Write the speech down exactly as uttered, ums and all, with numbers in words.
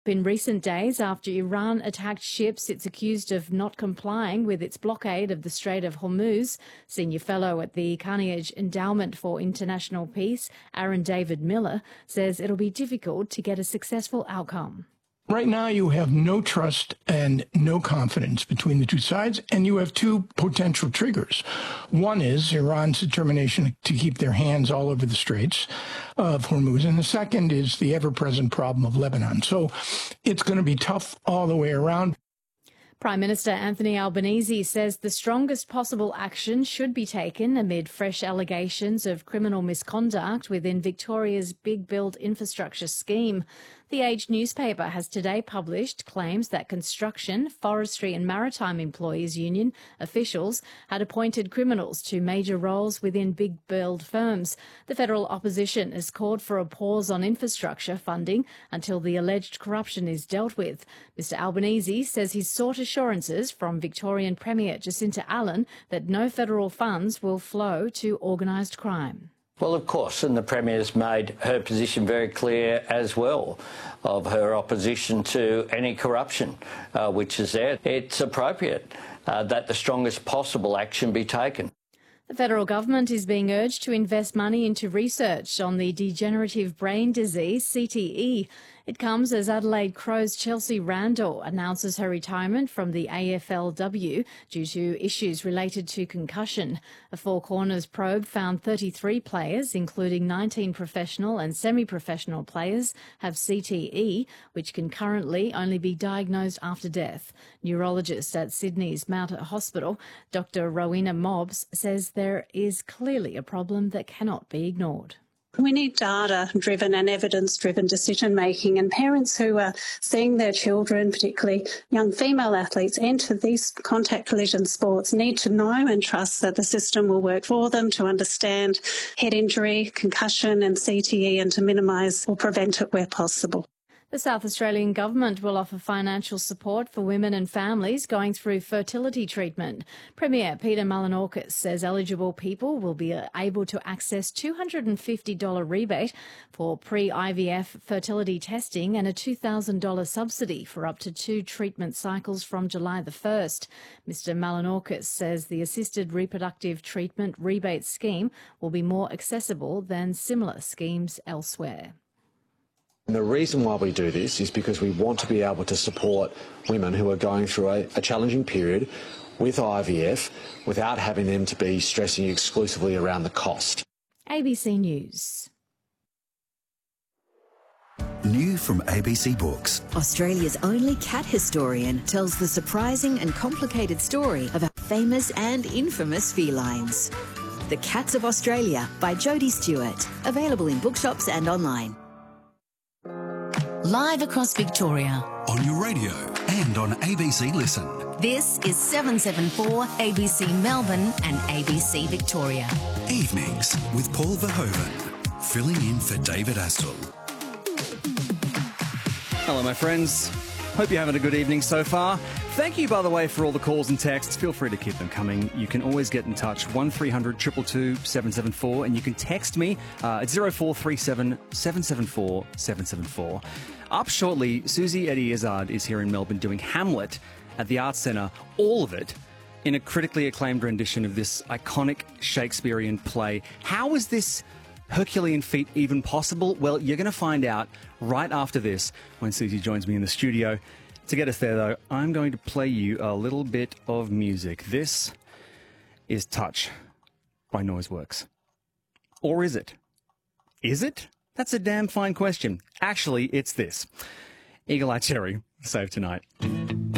In recent days after Iran attacked ships it's accused of not complying with its blockade of the Strait of Hormuz. Senior fellow at the Carnegie Endowment for International Peace, Aaron David Miller, says it'll be difficult to get a successful outcome. Right now, you have no trust and no confidence between the two sides, and you have two potential triggers. One is Iran's determination to keep their hands all over the Straits of Hormuz, and the second is the ever-present problem of Lebanon. So it's going to be tough all the way around. Prime Minister Anthony Albanese says the strongest possible action should be taken amid fresh allegations of criminal misconduct within Victoria's big build infrastructure scheme. The Age newspaper has today published claims that Construction, Forestry and Maritime Employees Union officials had appointed criminals to major roles within big build firms. The federal opposition has called for a pause on infrastructure funding until the alleged corruption is dealt with. Mister Albanese says he's sought assurances from Victorian Premier Jacinta Allen that no federal funds will flow to organised crime. Well, of course, and the Premier's made her position very clear as well of her opposition to any corruption uh, which is there. It's appropriate uh, that the strongest possible action be taken. The federal government is being urged to invest money into research on the degenerative brain disease, C T E. It comes as Adelaide Crow's Chelsea Randall announces her retirement from the A F L W due to issues related to concussion. A Four Corners probe found thirty-three players, including nineteen professional and semi-professional players, have C T E, which can currently only be diagnosed after death. Neurologist at Sydney's Mount Hospital, Doctor Rowena Mobbs, says there is clearly a problem that cannot be ignored. We need data-driven and evidence-driven decision-making, and parents who are seeing their children, particularly young female athletes, enter these contact collision sports need to know and trust that the system will work for them to understand head injury, concussion and C T E and to minimise or prevent it where possible. The South Australian Government will offer financial support for women and families going through fertility treatment. Premier Peter Malinauskas says eligible people will be able to access two hundred fifty dollars rebate for pre-I V F fertility testing and a two thousand dollars subsidy for up to two treatment cycles from July the first. Mister Malinauskas says the assisted reproductive treatment rebate scheme will be more accessible than similar schemes elsewhere. And the reason why we do this is because we want to be able to support women who are going through a, a challenging period with I V F without having them to be stressing exclusively around the cost. A B C News. New from A B C Books. Australia's only cat historian tells the surprising and complicated story of our famous and infamous felines. The Cats of Australia by Jodie Stewart. Available in bookshops and online. Live across Victoria. On your radio and on A B C Listen. This is seven seven four A B C Melbourne and A B C Victoria. Evenings with Paul Verhoeven, filling in for David Astle. Hello, my friends. Hope you're having a good evening so far. Thank you, by the way, for all the calls and texts. Feel free to keep them coming. You can always get in touch, one three hundred two two two seven seven four, and you can text me uh, at zero four three seven seven seven four seven seven four. Up shortly, Susie Eddie Izzard is here in Melbourne doing Hamlet at the Arts Centre, all of it in a critically acclaimed rendition of this iconic Shakespearean play. How is this Herculean feat even possible? Well, you're going to find out right after this when Susie joins me in the studio. To get us there, though, I'm going to play you a little bit of music. This is Touch by Noiseworks. Or is it? Is it? That's a damn fine question. Actually, it's this. Eagle Eye Cherry, Save Tonight.